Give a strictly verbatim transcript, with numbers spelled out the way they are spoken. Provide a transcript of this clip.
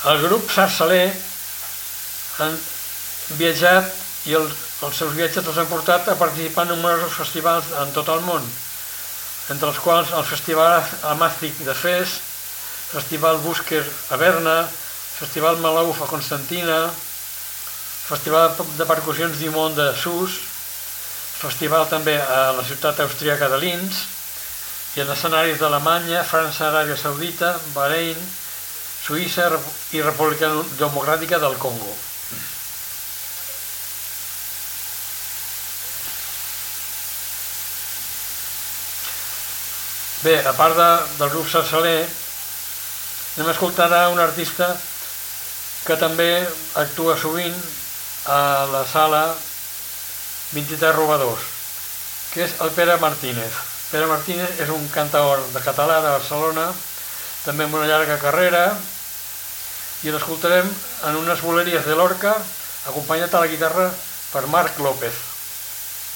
El grup Sarsaler han viatjat i els, els seus viatges els han portat a participar en numerosos festivals en tot el món, entre els quals el Festival Amàstic de Fes, Festival Busker a Berna, Festival Malauf a Constantina, Festival de Percussions d'Imont de Sus, festival també a la ciutat austríaca de Linz, i en escenaris d'Alemanya, França, Aràbia Saudita, Bahrein, Suïssa i República Democràtica del Congo. Bé, a part de, del grup Sarsaler, anem a escoltar a un artista que també actua sovint a la sala vint-i-tres Robadors, que és el Pere Martínez. Pere Martínez és un cantaor de català de Barcelona, també amb una llarga carrera, i l'escoltarem en unes boleries de Lorca, acompanyat a la guitarra per Marc López.